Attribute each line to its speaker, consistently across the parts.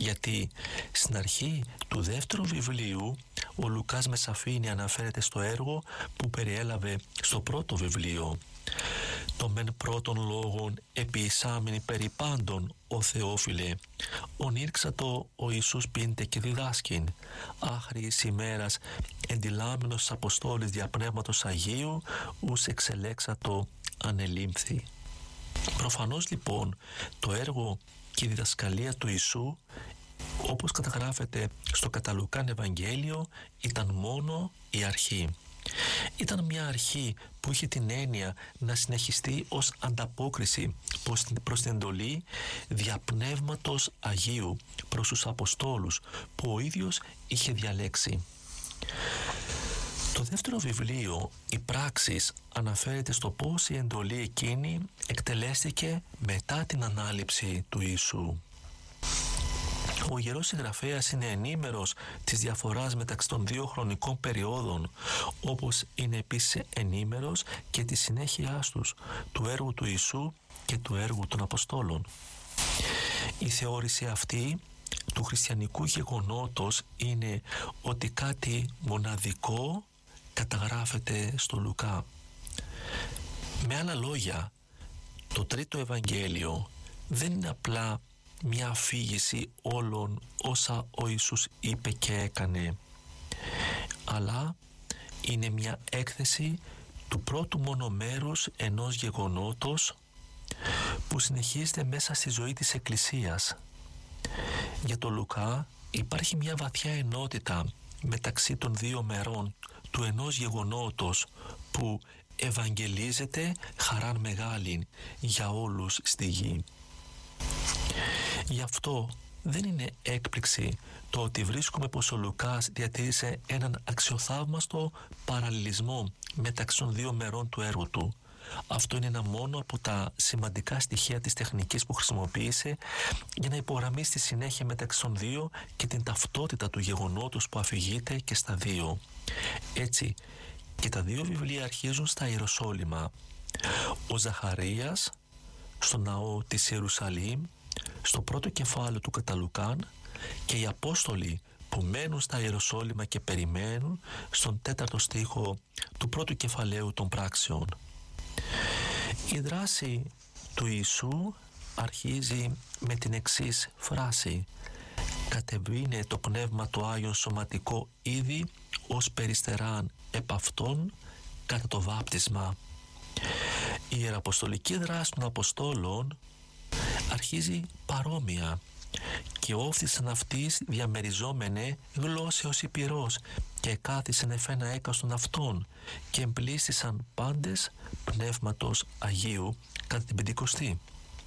Speaker 1: Γιατί στην αρχή του δεύτερου βιβλίου ο Λουκάς με σαφήνεια αναφέρεται στο έργο που περιέλαβε στο πρώτο βιβλίο. Το μεν πρώτων λόγων επιεισάμενη περί πάντων, ο Θεόφιλε, ονήρξατο ο Ιησούς πίντε και διδάσκην, άχρης ημέρας εντιλάμενος στις Αποστόλης δια Πνεύματος Αγίου, ους εξελέξατο ανελήμθη. Προφανώς λοιπόν το έργο και η διδασκαλία του Ιησού, όπως καταγράφεται στο κατά Λουκάν Ευαγγέλιο, ήταν μόνο η αρχή. Ήταν μια αρχή που είχε την έννοια να συνεχιστεί ως ανταπόκριση προς την εντολή δια Πνεύματος Αγίου προς τους Αποστόλους που ο ίδιος είχε διαλέξει. Το δεύτερο βιβλίο, οι Πράξεις, αναφέρεται στο πώς η εντολή εκείνη εκτελέστηκε μετά την ανάληψη του Ιησού. Ο Ιερός Συγγραφέας είναι ενήμερος της διαφοράς μεταξύ των δύο χρονικών περιόδων, όπως είναι επίσης ενήμερος και της συνέχειάς τους, του έργου του Ιησού και του έργου των Αποστόλων. Η θεώρηση αυτή του χριστιανικού γεγονότος είναι ότι κάτι μοναδικό καταγράφεται στο Λουκά. Με άλλα λόγια, το τρίτο Ευαγγέλιο δεν είναι απλά μια αφήγηση όλων όσα ο Ιησούς είπε και έκανε, αλλά είναι μια έκθεση του πρώτου μόνο μέρους ενός γεγονότος που συνεχίζεται μέσα στη ζωή της Εκκλησίας. Για τον Λουκά υπάρχει μια βαθιά ενότητα μεταξύ των δύο μερών του ενός γεγονότος που ευαγγελίζεται χαράν μεγάλην για όλους στη γη. Γι' αυτό δεν είναι έκπληξη το ότι βρίσκουμε πως ο Λουκάς διατήρησε έναν αξιοθαύμαστο παραλληλισμό μεταξύ των δύο μερών του έργου του. Αυτό είναι ένα μόνο από τα σημαντικά στοιχεία της τεχνικής που χρησιμοποίησε για να υπογραμμίσει τη συνέχεια μεταξύ των δύο και την ταυτότητα του γεγονότος που αφηγείται και στα δύο. Έτσι και τα δύο βιβλία αρχίζουν στα Ιεροσόλυμα. Ο Ζαχαρίας στο ναό της Ιερουσαλήμ, στο πρώτο κεφάλαιο του κατά Λουκάν, και οι Απόστολοι που μένουν στα Ιεροσόλυμα και περιμένουν στον τέταρτο στίχο του πρώτου κεφαλαίου των Πράξεων. Η δράση του Ιησού αρχίζει με την εξής φράση: «Κατεβήνε το Πνεύμα το Άγιον σωματικό ήδη ως περιστεράν επ' αυτόν κατά το βάπτισμα». Η ιεραποστολική δράση των Αποστόλων αρχίζει παρόμοια και όφθησαν αυτής διαμεριζόμενε γλώσσεως υπηρός και κάθισεν εφένα έκαστον αυτών και εμπλήστησαν πάντες Πνεύματος Αγίου κατά την Πεντηκοστή.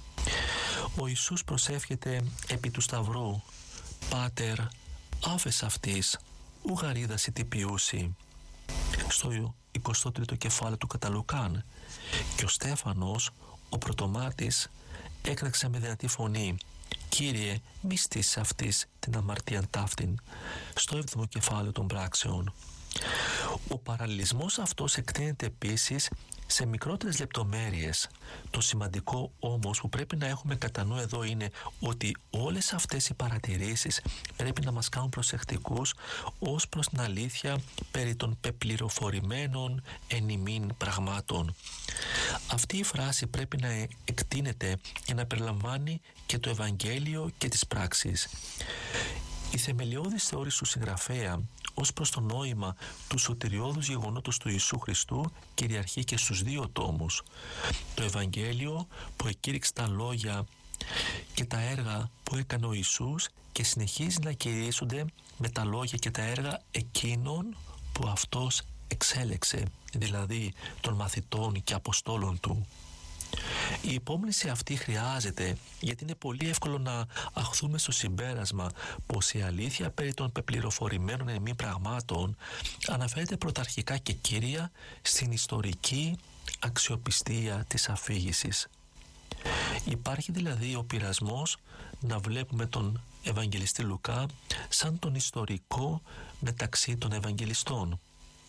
Speaker 1: Ο Ιησούς προσεύχεται επί του Σταυρού: «Πάτερ, άφες αυτής, ου γαρίδας τυπιούσι», στο 23ο κεφάλαιο του κατά Λουκάν, και ο Στέφανος, ο πρωτομάρτης, έκραξε με δυνατή φωνή: «Κύριε, μη στήσεις αυτής την αμαρτίαν ταύτην», στο 7ο κεφάλαιο των Πράξεων. Ο παραλληλισμός αυτός εκτείνεται επίσης σε μικρότερες λεπτομέρειες. Το σημαντικό όμως που πρέπει να έχουμε κατά νου εδώ είναι ότι όλες αυτές οι παρατηρήσεις πρέπει να μας κάνουν προσεκτικούς ως προς την αλήθεια περί των πεπληροφορημένων εν ημίν πραγμάτων. Αυτή η φράση πρέπει να εκτείνεται για να περιλαμβάνει και το Ευαγγέλιο και τις πράξεις. Η θεμελιώδης θεώρηση του συγγραφέα ως προς το νόημα του σωτηριώδους γεγονότος του Ιησού Χριστού κυριαρχεί και στους δύο τόμους. Το Ευαγγέλιο που εκήρυξε τα λόγια και τα έργα που έκανε ο Ιησούς και συνεχίζει να κηρύσσονται με τα λόγια και τα έργα εκείνων που αυτός εξέλεξε, δηλαδή των μαθητών και αποστόλων του. Η υπόμνηση αυτή χρειάζεται γιατί είναι πολύ εύκολο να αχθούμε στο συμπέρασμα πως η αλήθεια περί των πεπληροφορημένων εν μη πραγμάτων αναφέρεται πρωταρχικά και κύρια στην ιστορική αξιοπιστία της αφήγησης. Υπάρχει δηλαδή ο πειρασμός να βλέπουμε τον Ευαγγελιστή Λουκά σαν τον ιστορικό μεταξύ των Ευαγγελιστών.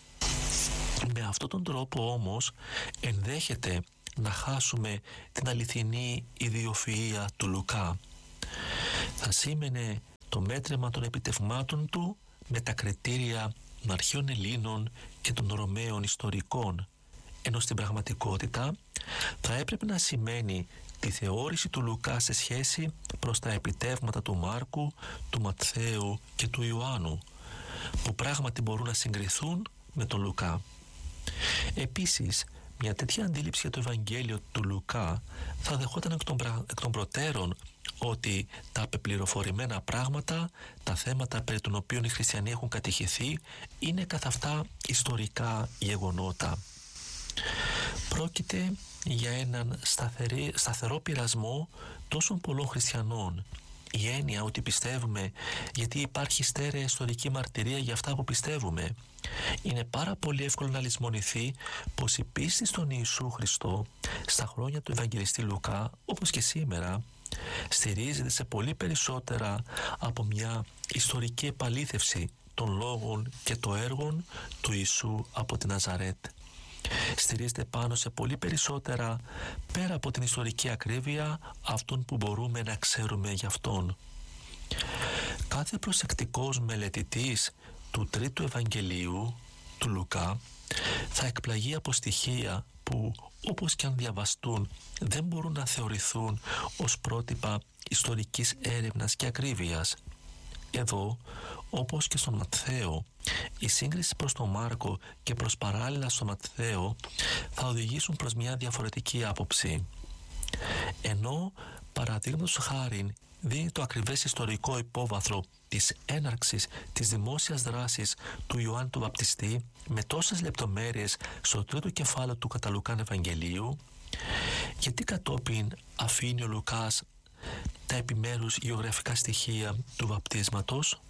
Speaker 1: Με αυτόν τον τρόπο όμως ενδέχεται να χάσουμε την αληθινή ιδιοφυΐα του Λουκά. Θα σήμαινε το μέτρημα των επιτευγμάτων του με τα κριτήρια των αρχαίων Ελλήνων και των Ρωμαίων ιστορικών, ενώ στην πραγματικότητα θα έπρεπε να σημαίνει τη θεώρηση του Λουκά σε σχέση προς τα επιτεύγματα του Μάρκου, του Ματθαίου και του Ιωάννου, που πράγματι μπορούν να συγκριθούν με τον Λουκά. Επίσης, μια τέτοια αντίληψη για το Ευαγγέλιο του Λουκά θα δεχόταν εκ των προτέρων ότι τα απεπληροφορημένα πράγματα, τα θέματα περί των οποίων οι χριστιανοί έχουν κατηχηθεί, είναι καθ' αυτά ιστορικά γεγονότα. Πρόκειται για έναν σταθερό πειρασμό τόσων πολλών χριστιανών. Η έννοια ότι πιστεύουμε γιατί υπάρχει στέρεα ιστορική μαρτυρία για αυτά που πιστεύουμε. Είναι πάρα πολύ εύκολο να λησμονηθεί πως η πίστη στον Ιησού Χριστό στα χρόνια του Ευαγγελιστή Λουκά, όπως και σήμερα, στηρίζεται σε πολύ περισσότερα από μια ιστορική επαλήθευση των λόγων και των έργων του Ιησού από τη Ναζαρέτ. Στηρίζεται πάνω σε πολύ περισσότερα πέρα από την ιστορική ακρίβεια αυτών που μπορούμε να ξέρουμε γι' αυτόν. Κάθε προσεκτικός μελετητής του τρίτου Ευαγγελίου του Λουκά θα εκπλαγεί από στοιχεία που, όπως και αν διαβαστούν, δεν μπορούν να θεωρηθούν ως πρότυπα ιστορικής έρευνας και ακρίβειας. Εδώ, όπως και στον Ματθαίο, η σύγκριση προς τον Μάρκο και προς παράλληλα στον Ματθαίο θα οδηγήσουν προς μια διαφορετική άποψη. Ενώ, παραδείγματος χάριν, δίνει το ακριβές ιστορικό υπόβαθρο της έναρξης της δημόσιας δράσης του Ιωάννη του Βαπτιστή με τόσες λεπτομέρειες στο τρίτο κεφάλαιο του κατά Λουκάν Ευαγγελίου, γιατί κατόπιν αφήνει ο Λουκάς τα επιμέρους γεωγραφικά στοιχεία του βαπτίσματος?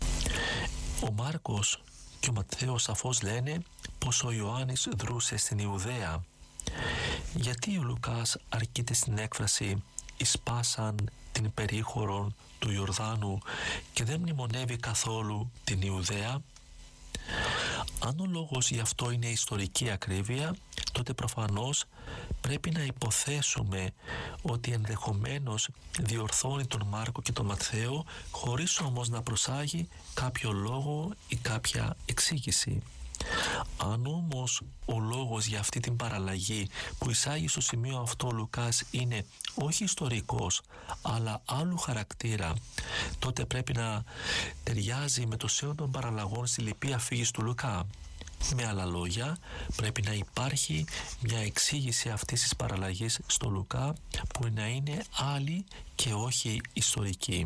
Speaker 1: Ο Μάρκος και ο Ματθαίος σαφώς λένε πως ο Ιωάννης δρούσε στην Ιουδαία. Γιατί ο Λουκάς αρκείται στην έκφραση «εισπάσαν την περίχωρον του Ιορδάνου» και δεν μνημονεύει καθόλου την Ιουδαία? Αν ο λόγος γι' αυτό είναι ιστορική ακρίβεια, τότε προφανώς πρέπει να υποθέσουμε ότι ενδεχομένως διορθώνει τον Μάρκο και τον Ματθαίο χωρίς όμως να προσάγει κάποιο λόγο ή κάποια εξήγηση. Αν όμως ο λόγος για αυτή την παραλλαγή που εισάγει στο σημείο αυτό ο Λουκάς είναι όχι ιστορικός αλλά άλλου χαρακτήρα, τότε πρέπει να ταιριάζει με το σύνολο των παραλλαγών στη λυπή αφήγηση του Λουκά. Με άλλα λόγια, πρέπει να υπάρχει μια εξήγηση αυτής της παραλλαγής στο Λουκά που να είναι άλλη και όχι ιστορική.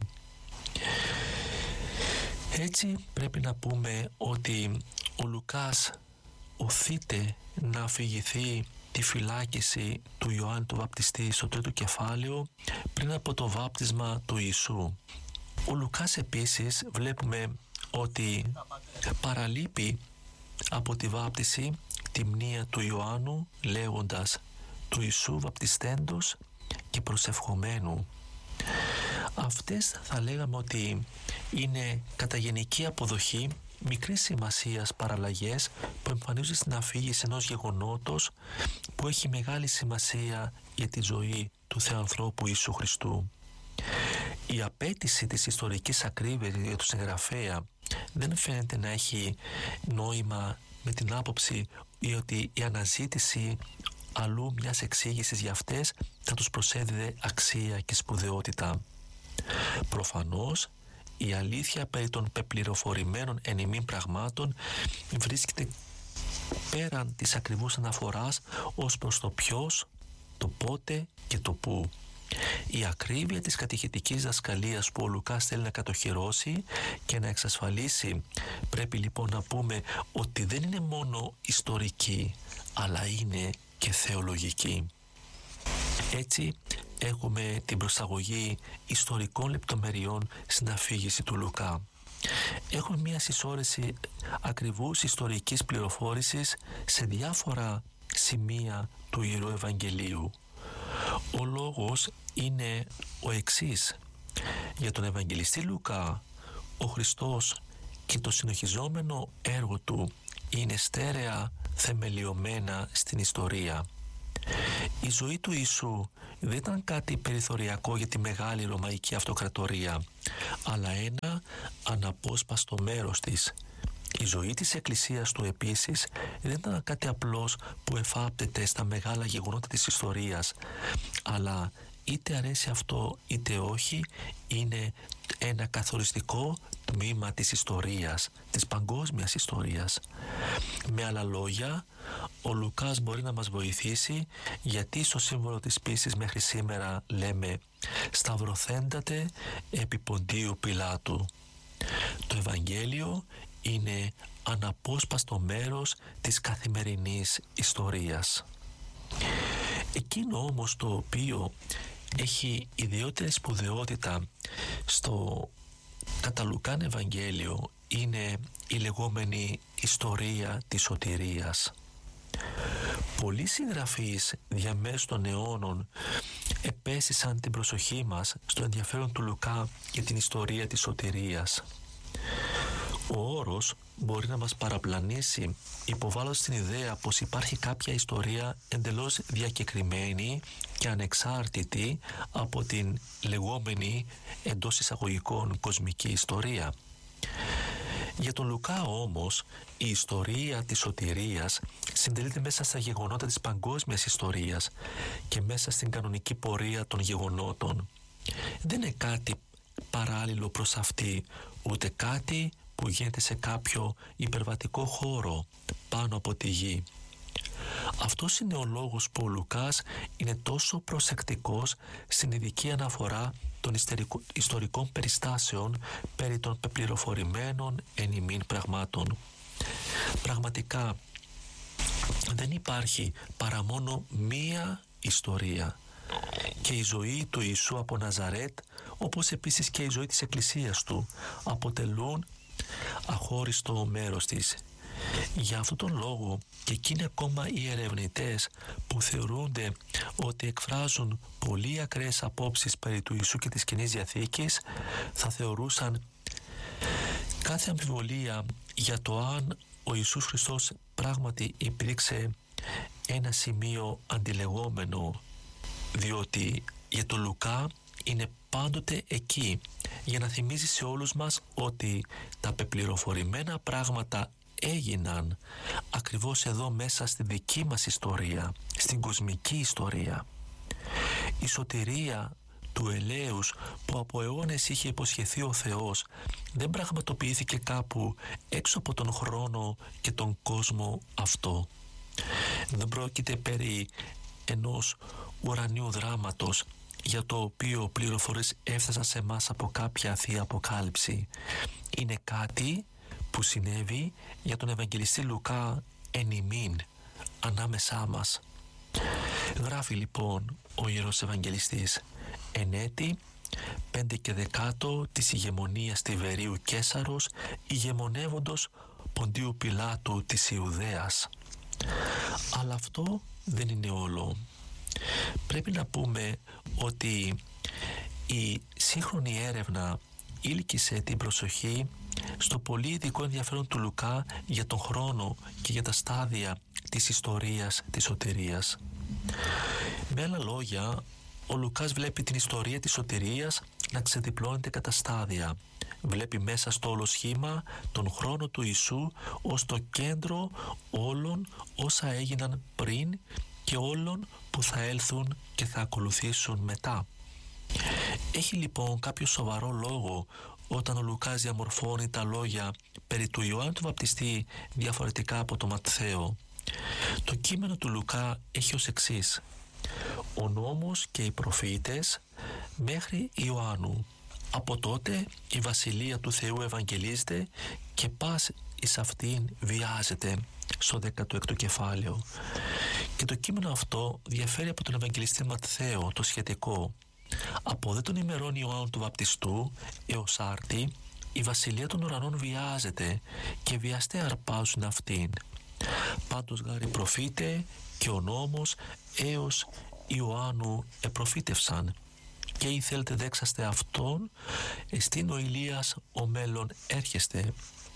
Speaker 1: Έτσι πρέπει να πούμε ότι ο Λουκάς οθείται να αφηγηθεί τη φυλάκιση του Ιωάννη του Βαπτιστή στο τρίτο κεφάλαιο πριν από το βάπτισμα του Ιησού. Ο Λουκάς επίσης βλέπουμε ότι παραλείπει από τη βάπτιση τη μνήα του Ιωάννου λέγοντας του Ιησού βαπτιστέντος και προσευχομένου. Αυτές θα λέγαμε ότι είναι κατά γενική αποδοχή μικρής σημασίας παραλλαγές που εμφανίζονται στην αφήγηση ενός γεγονότος που έχει μεγάλη σημασία για τη ζωή του Θεανθρώπου Ιησού Χριστού. Η απέτηση της ιστορικής ακρίβειας για τον συγγραφέα δεν φαίνεται να έχει νόημα με την άποψη ότι η αναζήτηση αλλού μιας εξήγησης για αυτές θα τους προσέδιδε αξία και σπουδαιότητα. Προφανώς η αλήθεια περί των πεπληροφορημένων εν ημίν πραγμάτων βρίσκεται πέραν της ακριβούς αναφοράς ως προς το ποιος, το πότε και το πού. Η ακρίβεια της κατηχητικής δασκαλίας που ο Λουκάς θέλει να κατοχυρώσει και να εξασφαλίσει πρέπει λοιπόν να πούμε ότι δεν είναι μόνο ιστορική αλλά είναι και θεολογική. Έτσι έχουμε την προσαγωγή ιστορικών λεπτομεριών στην αφήγηση του Λουκά. Έχουμε μια συσσόρεση ακριβούς ιστορικής πληροφόρησης σε διάφορα σημεία του Ιερού Ευαγγελίου. Ο λόγος είναι ο εξής. Για τον Ευαγγελιστή Λουκά, ο Χριστός και το συνοχιζόμενο έργο του είναι στέρεα θεμελιωμένα στην ιστορία. Η ζωή του Ιησού δεν ήταν κάτι περιθωριακό για τη μεγάλη Ρωμαϊκή Αυτοκρατορία, αλλά ένα αναπόσπαστο μέρος της. Η ζωή της Εκκλησίας του επίσης δεν ήταν κάτι απλώς που εφάπτεται στα μεγάλα γεγονότα της ιστορίας, αλλά είτε αρέσει αυτό είτε όχι, είναι ένα καθοριστικό τμήμα της ιστορίας, της παγκόσμιας ιστορίας. Με άλλα λόγια, ο Λουκάς μπορεί να μας βοηθήσει, γιατί στο σύμβολο της πίστης μέχρι σήμερα λέμε «Σταυρωθέντατε επί Ποντίου Πιλάτου». Το Ευαγγέλιο είναι αναπόσπαστο μέρος της καθημερινής ιστορίας. Εκείνο όμως το οποίο έχει ιδιαίτερη σπουδαιότητα στο κατά Λουκάν Ευαγγέλιο είναι η λεγόμενη ιστορία της σωτηρίας. Πολλοί συγγραφείς διαμέσου των αιώνων επέστησαν την προσοχή μας στο ενδιαφέρον του Λουκά για την ιστορία της σωτηρίας. Ο όρος μπορεί να μας παραπλανήσει υποβάλλοντας την ιδέα πως υπάρχει κάποια ιστορία εντελώς διακεκριμένη και ανεξάρτητη από την λεγόμενη εντός εισαγωγικών κοσμική ιστορία. Για τον Λουκά όμως η ιστορία της σωτηρίας συντελείται μέσα στα γεγονότα της παγκόσμιας ιστορίας και μέσα στην κανονική πορεία των γεγονότων. Δεν είναι κάτι παράλληλο προς αυτή, ούτε κάτι που γίνεται σε κάποιο υπερβατικό χώρο πάνω από τη γη. Αυτός είναι ο λόγος που ο Λουκάς είναι τόσο προσεκτικός στην ειδική αναφορά των ιστορικών περιστάσεων περί των πεπληροφορημένων εν ημίν πραγμάτων. Πραγματικά δεν υπάρχει παρά μόνο μία ιστορία, και η ζωή του Ιησού από Ναζαρέτ, όπως επίσης και η ζωή της Εκκλησίας του, αποτελούν αχώριστο μέρος της. Για αυτόν τον λόγο και εκείνοι ακόμα οι ερευνητές που θεωρούνται ότι εκφράζουν πολύ ακραίες απόψεις περί του Ιησού και της Καινής Διαθήκης, θα θεωρούσαν κάθε αμφιβολία για το αν ο Ιησούς Χριστός πράγματι υπήρξε ένα σημείο αντιλεγόμενο, διότι για τον Λουκά είναι πάντοτε εκεί για να θυμίζει σε όλους μας ότι τα πεπληροφορημένα πράγματα έγιναν ακριβώς εδώ μέσα στη δική μας ιστορία, στην κοσμική ιστορία. Η σωτηρία του ελέους που από αιώνες είχε υποσχεθεί ο Θεός δεν πραγματοποιήθηκε κάπου έξω από τον χρόνο και τον κόσμο αυτό. Δεν πρόκειται περί ενός ουρανίου δράματος για το οποίο πληροφορίες έφτασαν σε εμάς από κάποια Θεία Αποκάλυψη. Είναι κάτι που συνέβη για τον Ευαγγελιστή Λουκά εν ημίν, ανάμεσά μας. Γράφει λοιπόν ο Ιερός Ευαγγελιστής: «Εν έτη 5 και 10 της ηγεμονίας Τιβερίου Καίσαρος, ηγεμονεύοντος Ποντίου Πιλάτου της Ιουδαίας». Αλλά αυτό δεν είναι όλο. Πρέπει να πούμε ότι η σύγχρονη έρευνα ήλκησε την προσοχή στο πολύ ειδικό ενδιαφέρον του Λουκά για τον χρόνο και για τα στάδια της ιστορίας της σωτηρίας. Με άλλα λόγια, ο Λουκάς βλέπει την ιστορία της σωτηρίας να ξεδιπλώνεται κατά στάδια. Βλέπει μέσα στο όλο σχήμα τον χρόνο του Ιησού ως το κέντρο όλων όσα έγιναν πριν και όλων που θα έλθουν και θα ακολουθήσουν μετά. Έχει λοιπόν κάποιο σοβαρό λόγο όταν ο Λουκάς διαμορφώνει τα λόγια περί του Ιωάννου του Βαπτιστή διαφορετικά από τον Ματθαίο. Το κείμενο του Λουκά έχει ως εξής: «Ο νόμος και οι προφήτες μέχρι Ιωάννου. Από τότε η Βασιλεία του Θεού ευαγγελίζεται και πας εις αυτήν βιάζεται», στο 16ο κεφάλαιο. Και το κείμενο αυτό διαφέρει από τον Ευαγγελιστή Ματθαίο, το σχετικό. «Από δε των ημερών Ιωάννου του Βαπτιστού έως άρτη, η Βασιλεία των ουρανών βιάζεται και βιαστέ αρπάζουν αυτήν. Πάντως γάρι προφήτε και ο νόμος έως Ιωάννου επροφήτευσαν. Και ή θέλετε δέξαστε αυτόν, εστίν ο Ηλίας ο μέλλον έρχεστε».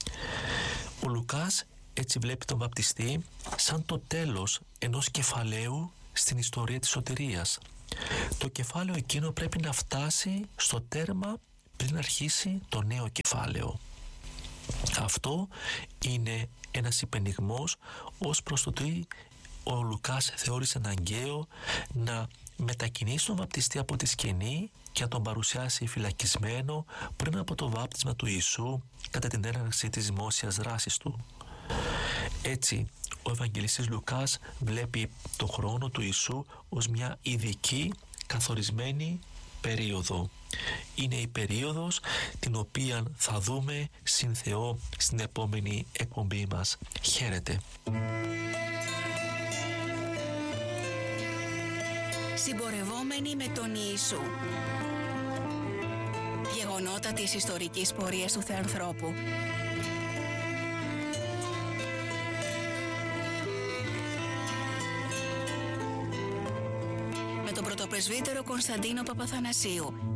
Speaker 1: Ο Λουκάς έτσι βλέπει τον βαπτιστή σαν το τέλος ενός κεφαλαίου στην ιστορία της σωτηρίας. Το κεφάλαιο εκείνο πρέπει να φτάσει στο τέρμα πριν αρχίσει το νέο κεφάλαιο. Αυτό είναι ένας υπενιγμός ως προς το τι ο Λουκάς θεώρησε αναγκαίο να μετακινήσει τον βαπτιστή από τη σκηνή και να τον παρουσιάσει φυλακισμένο πριν από το βάπτισμα του Ιησού κατά την έναρξη της δημόσιας δράσης του. Έτσι, ο Ευαγγελιστής Λουκάς βλέπει το χρόνο του Ιησού ως μια ειδική καθορισμένη περίοδο. Είναι η περίοδος την οποία θα δούμε συν Θεό στην επόμενη εκπομπή μας. Χαίρετε.
Speaker 2: Συμπορευόμενοι με τον Ιησού. Γεγονότα της ιστορικής πορείας του Θεανθρώπου. Με τον πρωτοπρεσβύτερο Κωνσταντίνο Παπαθανασίου